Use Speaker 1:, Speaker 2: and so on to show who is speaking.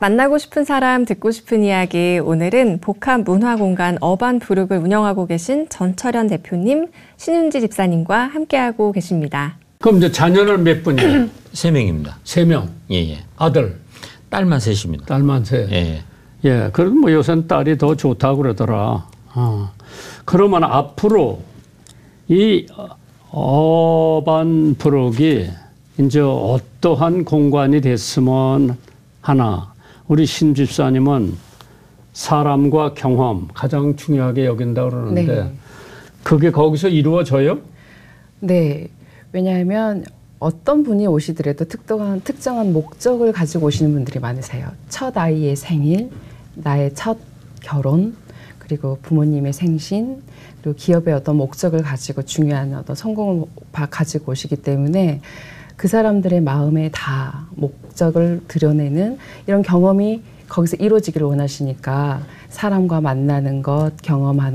Speaker 1: 만나고 싶은 사람, 듣고 싶은 이야기. 오늘은 복합문화공간 어반부룩을 운영하고 계신 전철현 대표님, 신윤지 집사님과 함께하고 계십니다.
Speaker 2: 그럼 이제 자녀는 몇 분이에요?
Speaker 3: 3명입니다.
Speaker 2: 3명.
Speaker 3: 예.
Speaker 2: 아들?
Speaker 3: 딸만 셋입니다.
Speaker 2: 딸만 셋.
Speaker 3: 예.
Speaker 2: 예. 그래도 뭐 요새는 딸이 더 좋다고 그러더라. 그러면 앞으로 이 어반부룩이 이제 어떠한 공간이 됐으면 하나. 우리 신 집사님은 사람과 경험 가장 중요하게 여긴다고 그러는데
Speaker 4: 네.
Speaker 2: 그게 거기서 이루어져요?
Speaker 4: 네. 왜냐하면 어떤 분이 오시더라도 특정한 목적을 가지고 오시는 분들이 많으세요. 첫 아이의 생일, 나의 첫 결혼, 그리고 부모님의 생신, 그리고 기업의 어떤 목적을 가지고 중요한 어떤 성공을 가지고 오시기 때문에 그 사람들의 마음에 다 목적을 드러내는 이런 경험이 거기서 이루어지기를 원하시니까 사람과 만나는 것, 경험하는